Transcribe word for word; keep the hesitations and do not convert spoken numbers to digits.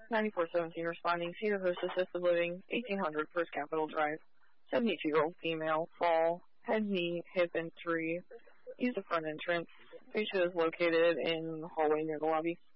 ninety-four seventeen responding. Cedar Coast Assisted Living, eighteen hundred First Capitol Drive. seventy-two-year-old female, fall, head, knee, hip, and three. Use the front entrance. Patient is located in the hallway near the lobby.